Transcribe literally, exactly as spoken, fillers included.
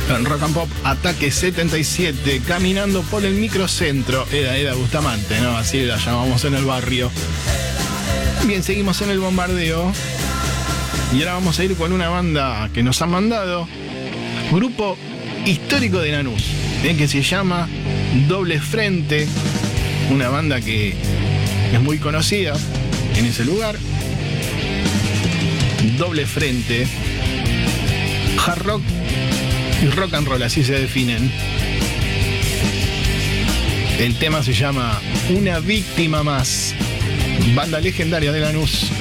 En Rock and Pop, Ataque setenta y siete, caminando por el microcentro. Eda, Eda Bustamante, ¿no? Así la llamamos en el barrio. Bien, seguimos en el bombardeo. Y ahora vamos a ir con una banda que nos han mandado. Grupo histórico de Lanús, ¿eh? Que se llama Doble Frente. Una banda que es muy conocida en ese lugar. Doble Frente. Hard rock y rock and roll, así se definen. El tema se llama Una víctima más. Banda legendaria de Lanús.